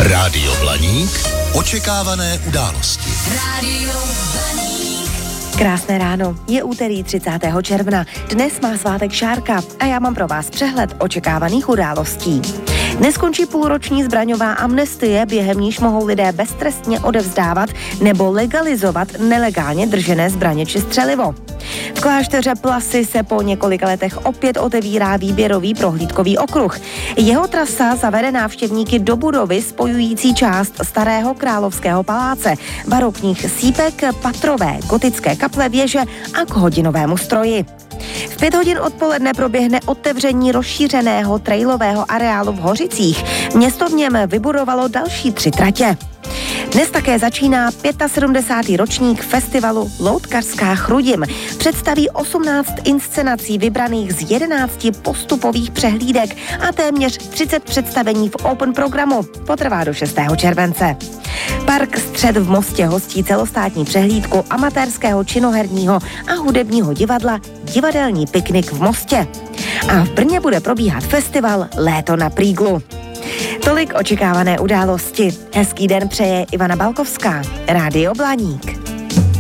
Rádio Blaník. Očekávané události. Rádio Blaník. Krásné ráno, je úterý 30. června. Dnes má svátek Šárka a já mám pro vás přehled očekávaných událostí. Neskončí půlroční zbraňová amnestie, během níž mohou lidé beztrestně odevzdávat nebo legalizovat nelegálně držené zbraně či střelivo. V klášteře Plasy se po několika letech opět otevírá výběrový prohlídkový okruh. Jeho trasa zavede návštěvníky do budovy spojující část starého královského paláce, barokních sýpek, patrové, gotické kaple, věže a k hodinovému stroji. V 5 hodin odpoledne proběhne otevření rozšířeného trailového areálu v Hořicích. Město v něm vybudovalo další 3 tratě. Dnes také začíná 75. ročník festivalu Loutkařská Chrudim. Představí 18 inscenací vybraných z 11 postupových přehlídek a téměř 30 představení v open programu. Potrvá do 6. července. Park Střed v Mostě hostí celostátní přehlídku amatérského činoherního a hudebního divadla Divadelní piknik v Mostě. A v Brně bude probíhat festival Léto na Prýglu. Tolik očekávané události. Hezký den přeje Ivana Balkovská. Rádio Blaník.